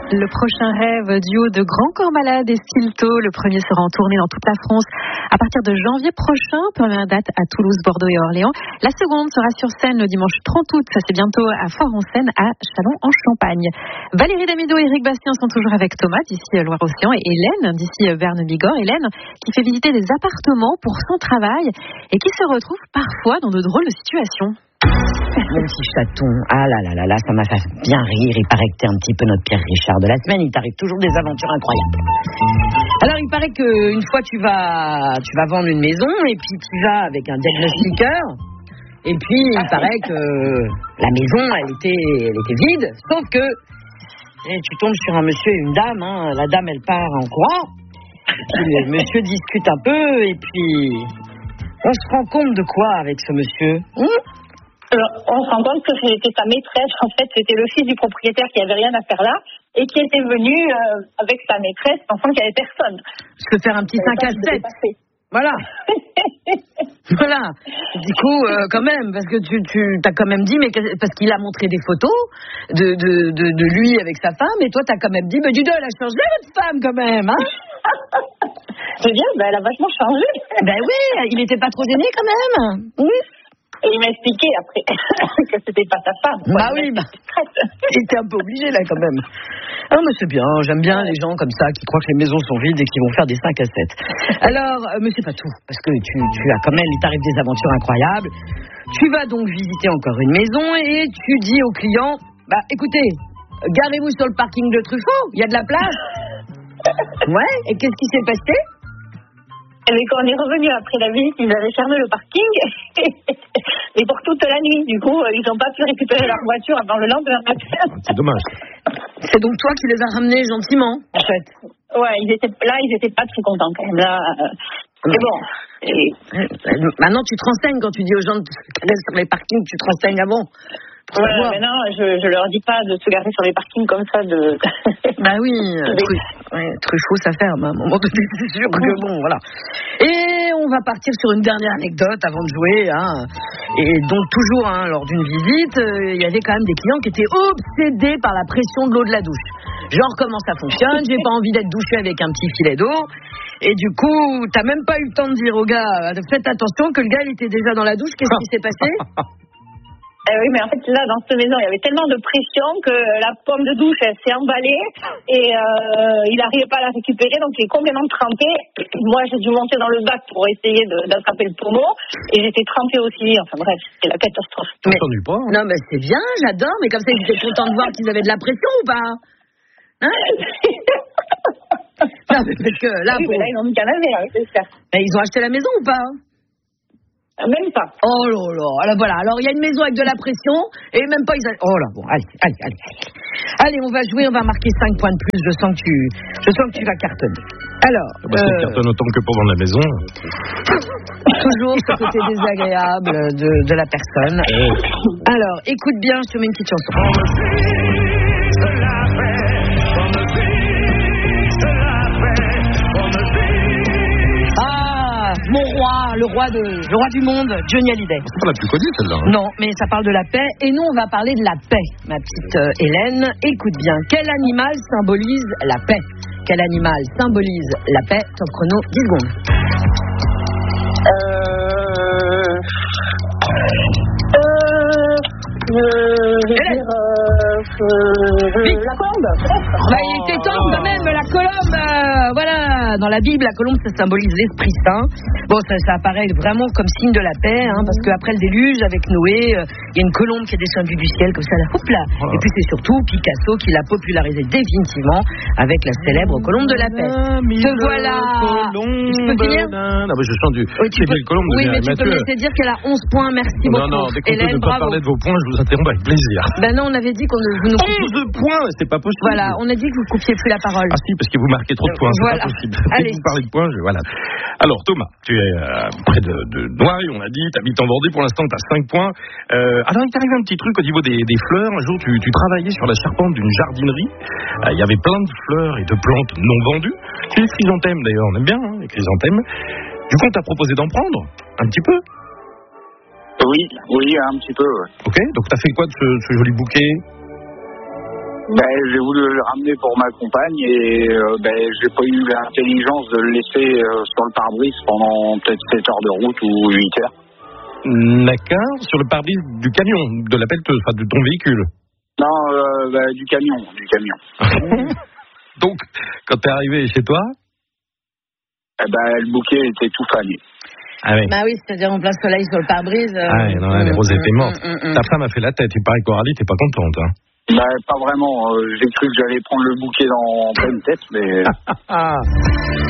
Le prochain rêve, duo de Grand Corps Malade et Stilto. Le premier sera en tournée dans toute la France à partir de janvier prochain. Première date à Toulouse, Bordeaux et Orléans. La seconde sera sur scène le dimanche 30 août. Ça c'est bientôt à Fort-en-Seine, à Châlons-en-Champagne. Valérie Damido et Eric Bastien sont toujours avec Thomas d'ici Loire-Océan et Hélène d'ici Berne-Bigorre. Hélène qui fait visiter des appartements pour son travail et qui se retrouve parfois dans de drôles de situations. Mon petit chaton, ah là, ça m'a fait bien rire. Il paraît que t'es un petit peu notre Pierre Richard de la semaine. Il t'arrive toujours des aventures incroyables. Alors il paraît qu'une fois tu vas vendre une maison et puis tu vas avec un diagnostiqueur. Et puis il paraît que la maison elle était vide, sauf que tu tombes sur un monsieur et une dame. La dame elle part en courant. Et puis le monsieur discute un peu et puis on se rend compte de quoi avec ce monsieur? On se rend compte que c'était sa maîtresse. En fait, c'était le fils du propriétaire qui avait rien à faire là et qui était venu avec sa maîtresse pensant qu'il n'y avait personne. Se faire un petit 5 à 7. Voilà. Voilà. Du coup, quand même, parce que tu t'as quand même dit, mais parce qu'il a montré des photos de lui avec sa femme, et toi t'as quand même dit, mais dis donc, elle a changé votre femme quand même, hein? C'est bien, elle a vachement changé. Ben oui, il était pas trop gêné quand même. Oui. Et il m'a expliqué après que c'était pas sa femme. Bah oui, il était un peu obligé là quand même. Ah mais c'est bien, j'aime bien les gens comme ça qui croient que les maisons sont vides et qui vont faire des 5 à 7. Alors, mais c'est pas tout, parce que tu as quand même, il t'arrive des aventures incroyables. Tu vas donc visiter encore une maison et tu dis au client, bah écoutez, garez-vous sur le parking de Truffaut, il y a de la place. Ouais, et qu'est-ce qui s'est passé? Et quand on est revenu après la visite, ils avaient fermé le parking et pour toute la nuit. Du coup, ils n'ont pas pu récupérer leur voiture avant le lendemain matin. C'est dommage. C'est donc toi qui les as ramenés gentiment, en fait. Ouais, ils étaient pas très contents quand même. Là, mais bon. Maintenant, tu te renseignes quand tu dis aux gens de se garer sur les parkings, tu te renseignes avant. Ouais, mais non, je leur dis pas de se garer sur les parkings comme ça. Bah oui, Truffaut, ça ferme. À un moment donné, c'est sûr que bon, voilà. Et on va partir sur une dernière anecdote avant de jouer. Et donc toujours, lors d'une visite, il y avait quand même des clients qui étaient obsédés par la pression de l'eau de la douche. Genre comment ça fonctionne, j'ai pas envie d'être douché avec un petit filet d'eau. Et du coup, t'as même pas eu le temps de dire au gars, faites attention que le gars il était déjà dans la douche, qu'est-ce qui s'est passé? Oui, mais en fait, là, dans cette maison, il y avait tellement de pression que la pomme de douche, elle s'est emballée et il n'arrivait pas à la récupérer, donc il est complètement trempé. Moi, j'ai dû monter dans le bac pour essayer d'attraper le pommeau et j'étais trempée aussi. Enfin bref, c'était la catastrophe. Mais, entendu pas. Non, mais c'est bien, j'adore, mais comme ça, ils étaient contents de voir qu'ils avaient de la pression ou pas? Non, mais parce que là, oui, mais là, ils ont mis qu'un année, c'est ça. Ils ont acheté la maison ou pas? Même pas. Oh là là, alors voilà, alors il y a une maison avec de la pression et même pas ils oh là, bon, allez, on va jouer, on va marquer 5 points de plus, je sens que tu vas cartonner. Alors, si tu cartonnes autant que pour vendre la maison. Toujours ce côté désagréable de la personne. Alors, écoute bien, je te mets une petite chanson. Mon roi, le roi du monde, Johnny Hallyday. C'est pas la plus connue celle-là. Non, mais ça parle de la paix. Et nous, on va parler de la paix, ma petite Hélène. Écoute bien, quel animal symbolise la paix? Quel animal symbolise la paix? Top chrono, 10 secondes. La colombe, peut-être. Il était temps quand même, la colombe. Voilà, dans la Bible, la colombe, ça symbolise l'Esprit Saint. Bon, ça apparaît vraiment comme signe de la paix, parce qu'après le déluge, avec Noé, il y a une colombe qui est descendue du ciel, comme ça, là, hop là. Et puis c'est surtout Picasso qui l'a popularisé définitivement avec la célèbre colombe de la paix. Te voilà. Je peux finir? Non, mais je chante du. Oui, mais tu peux me laisser dire qu'elle a 11 points, merci beaucoup. Non, dès qu'on peut Hélène, ne pas parler de vos points, je vous interromps avec plaisir. Ben non, on avait dit qu'on vous nous coupiez. 11 points, c'est pas possible. Voilà, on a dit que vous coupiez plus la parole. Ah si, parce que vous marquez trop de points, c'est pas possible. Allez. Vous parlez de points, voilà. Alors Thomas, tu es près de Noailles, on l'a dit, tu habites en Vendée, pour l'instant tu as 5 points. Alors il t'arrive un petit truc au niveau des fleurs. Un jour tu travaillais sur la charpente d'une jardinerie. Il y avait plein de fleurs et de plantes non vendues. C'est les chrysanthèmes d'ailleurs, on aime bien les chrysanthèmes. Du coup on t'a proposé d'en prendre un petit peu. Oui, un petit peu. Ouais. Ok, donc t'as fait quoi de ce joli bouquet? J'ai voulu le ramener pour ma compagne et j'ai pas eu l'intelligence de le laisser sur le pare-brise pendant peut-être 7 heures de route ou 8 heures. D'accord, sur le pare-brise du camion, de la pelleteuse, enfin de ton véhicule. Non, du camion. Donc, quand t'es arrivé chez toi, le bouquet était tout fané. Ah oui. Bah oui, c'est-à-dire en plein soleil sur le pare-brise. Les roses étaient mortes. Ta femme a fait la tête. Il paraît que Coralie, t'es pas contente. Hein. Pas vraiment. J'ai cru que j'allais prendre le bouquet en pleine tête, mais...